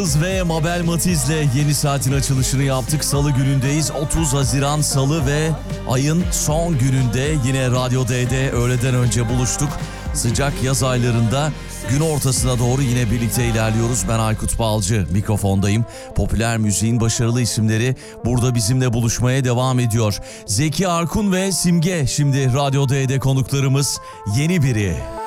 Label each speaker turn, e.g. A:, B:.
A: Ve Mabel Matiz'le yeni saatin açılışını yaptık. Salı günündeyiz. 30 Haziran Salı ve ayın son gününde yine Radyo D'de öğleden önce buluştuk. Sıcak yaz aylarında gün ortasına doğru yine birlikte ilerliyoruz. Ben Aykut Balcı, mikrofondayım. Popüler müziğin başarılı isimleri burada bizimle buluşmaya devam ediyor. Zeki Arkun ve Simge şimdi Radyo D'de konuklarımız. Yeni biri.